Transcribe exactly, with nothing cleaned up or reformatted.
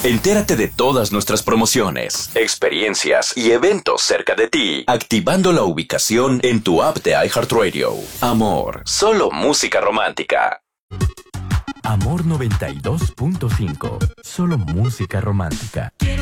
Entérate de todas nuestras promociones, experiencias y eventos cerca de ti, activando la ubicación en tu app de iHeartRadio. Amor, solo música romántica. Amor noventa y dos punto cinco, solo música romántica.